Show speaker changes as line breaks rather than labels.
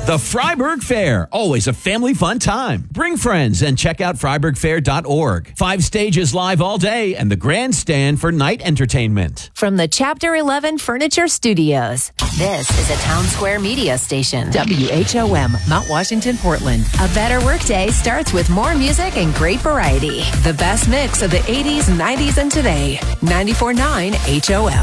The Freiburg Fair, always a family fun time. Bring friends and check out FreiburgFair.org. 5 stages live all day and the grandstand for night entertainment.
From the Chapter 11 Furniture Studios, this is a Town Square media station. WHOM, Mount Washington, Portland. A better workday starts with more music and great variety. The best mix of the 80s, 90s, and today. 94.9 HOM.